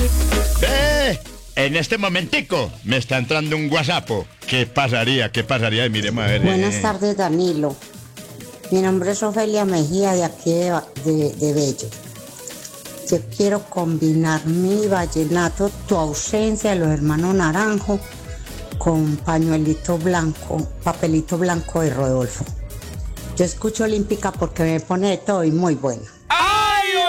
¡Ve! En este momentico me está entrando un WhatsApp. ¿Qué pasaría? ¿Qué pasaría? Y miremos a ver. Buenas tardes, Danilo. Mi nombre es Ofelia Mejía, de aquí de Bello. Yo quiero combinar mi vallenato, Tu ausencia, de los hermanos Naranjo, con pañuelito blanco, papelito blanco de Rodolfo. Yo escucho Olímpica porque me pone de todo y muy bueno.